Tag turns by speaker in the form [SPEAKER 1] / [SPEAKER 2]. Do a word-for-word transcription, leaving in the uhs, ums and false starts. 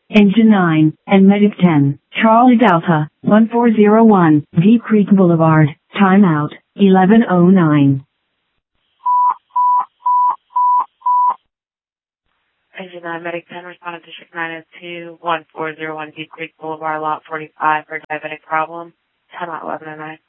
[SPEAKER 1] Engine nine, and Medic ten, Charlie Delta, one four zero one, Deep Creek Boulevard, timeout, eleven oh nine.
[SPEAKER 2] Engine nine, Medic ten, responded to District nine oh two, one four zero one Deep Creek Boulevard, Lot forty-five for diabetic problem, timeout eleven oh nine.